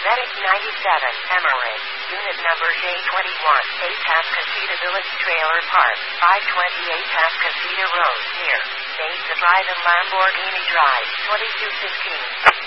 Medic 97, Emirates, unit number J21, 8 Cascada Village Trailer Park, 528 Cascada Road, near Mesa Drive and Lamborghini Drive, 2215.